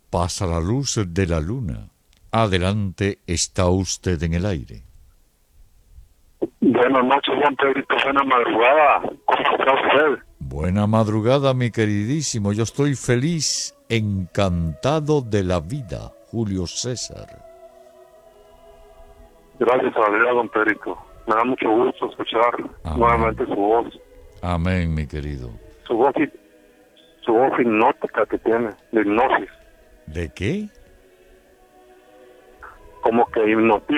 Pasa la luz de la luna. Adelante, está usted en el aire. Buenas noches, Juan Pedrito. Buena madrugada. ¿Cómo está usted? Buena madrugada, mi queridísimo. Yo estoy feliz, encantado de la vida, Julio César. Gracias a Dios, don Pedrito. Me da mucho gusto escuchar nuevamente su voz. Amén, mi querido. Su voz hipnótica que tiene, de hipnosis. ¿De qué? Como que hipnotiza.